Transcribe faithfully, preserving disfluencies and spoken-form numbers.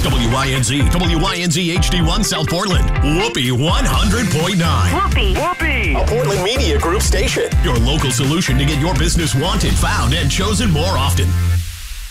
W Y N Z, W Y N Z H D one South Portland, Whoopee one hundred point nine. Whoopee, Whoopee, a Portland Media Group station. Your local solution to get your business wanted, found, and chosen more often.